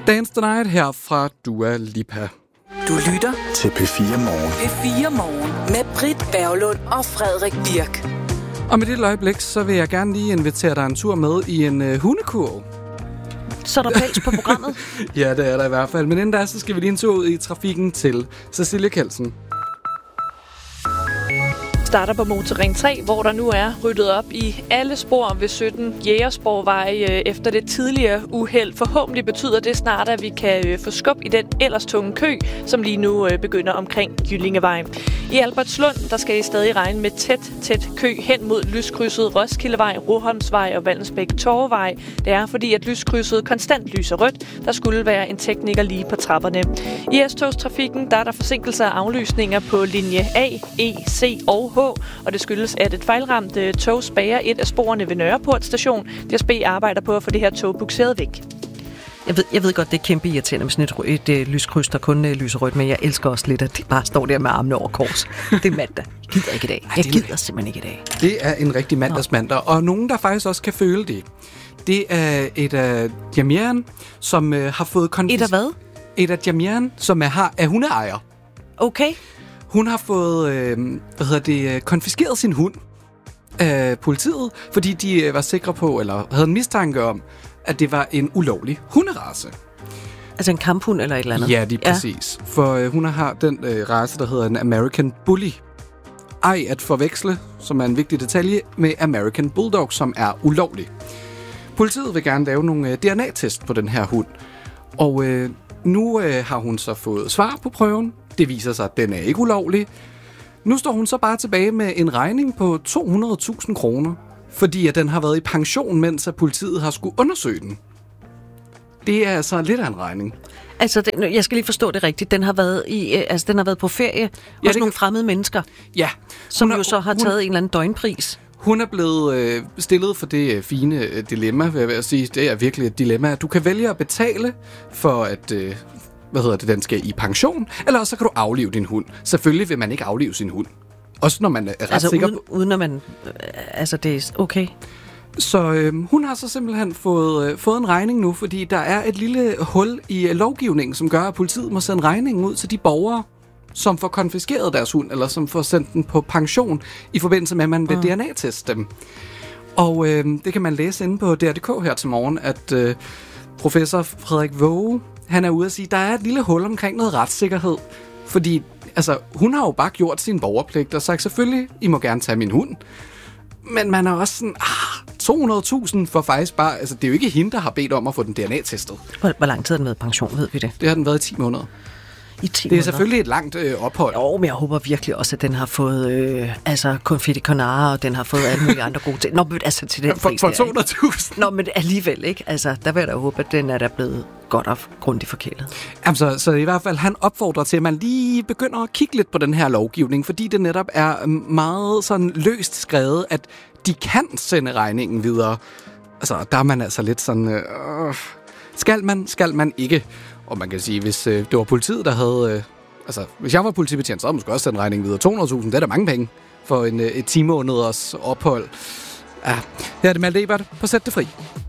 Dance the Night her fra Dua Lipa. Du lytter til P4 Morgen. P4 Morgen med Britt Berglund og Frederik Birk. Og med det øjeblik, så vil jeg gerne lige invitere dig en tur med i en hundekurv. Så er der pels på programmet? Ja, det er der i hvert fald. Men inden da, så skal vi lige en tur ud i trafikken til Cecilie Kelsen. Starter på Motorring 3, hvor der nu er ryddet op i alle spor ved 17 Jægersborgvej efter det tidligere uheld. Forhåbentlig betyder det snart, at vi kan få skub i den ellers tunge kø, som lige nu begynder omkring Jyllingevej. I Albertslund, der skal I stadig regne med tæt kø hen mod lyskrydset Roskildevej, Roholmsvej og Vallensbæk Torvevej. Det er fordi, at lyskrydset konstant lyser rødt. Der skulle være en tekniker lige på trapperne. I S-togstrafikken, der er der forsinkelser og aflysninger på linje A, E, C og H, og det skyldes, at et fejlramt tog spærrer et af sporene ved Nørreport station. DSB arbejder på at få det her tog bukseret væk. Jeg ved godt, det er kæmpe irriterende med sådan et lyskryds, der kun lyser rødt, men jeg elsker også lidt, at det bare står der med armene over kors. Det er mandag. Jeg gider ikke i dag. Jeg gider simpelthen ikke i dag. Det er en rigtig mandagsmandag, og nogen, der faktisk også kan føle det. Det er et af Jamian, som har fået Et af hvad? Et af Jamian, som er hundeejer. Okay. Hun har fået konfiskeret sin hund af politiet, fordi de var sikre på, eller havde en mistanke om, at det var en ulovlig hunderace. Altså en kamphund eller et eller andet? Ja, det er præcis. For hun har den race, der hedder en American Bully. Ej at forveksle, som er en vigtig detalje, med American Bulldog, som er ulovlig. Politiet vil gerne lave nogle DNA-test på den her hund. Og nu har hun så fået svar på prøven. Det viser sig, at den er ikke ulovlig. Nu står hun så bare tilbage med en regning på 200.000 kroner, fordi at den har været i pension, mens at politiet har skulle undersøge den. Det er altså lidt af en regning. Altså, jeg skal lige forstå det rigtigt. Den har været på ferie hos nogle fremmede mennesker. Ja. Som jo så har taget en eller anden døgnpris. Hun er blevet stillet for det fine dilemma, vil jeg sige. Det er virkelig et dilemma. Du kan vælge at betale for at den skal i pension, eller så kan du aflive din hund. Selvfølgelig vil man ikke aflive sin hund. Også når man er ret sikker på... uden at man... det er okay. Så hun har så simpelthen fået en regning nu, fordi der er et lille hul i lovgivningen, som gør, at politiet må sende regningen ud til de borgere, som får konfiskeret deres hund, eller som får sendt den på pension, i forbindelse med, at man vil DNA-teste dem. Og det kan man læse inde på DR.dk her til morgen, at professor Frederik Våge, han er ude at sige, at der er et lille hul omkring noget retssikkerhed. Fordi hun har jo bare gjort sin borgerpligt og sagt, selvfølgelig, I må gerne tage min hund. Men man er også sådan, 200.000 for faktisk bare... Altså, det er jo ikke hende, der har bedt om at få den DNA-testet. Hvor lang tid har den været i pension, ved vi det? Det har den været i 10 måneder. Det er selvfølgelig et langt ophold. Jo, men jeg håber virkelig også, at den har fået confetti conare, og den har fået alle mulige andre gode ting. Nå, men altså til den for 200.000. Nå, men alligevel ikke. Altså, der vil jeg da håbe, at den er der blevet godt og grundigt forkælet. Altså, så i hvert fald, han opfordrer til, at man lige begynder at kigge lidt på den her lovgivning, fordi det netop er meget sådan løst skrevet, at de kan sende regningen videre. Altså, der er man altså lidt sådan... skal man ikke? Og man kan sige, hvis det var politiet, der havde... hvis jeg var politibetjent, så havde man måske også sendt regningen videre. 200.000, det er da mange penge for et 10 måneders ophold. Ja, her er det Malte Ebert på Sæt det fri.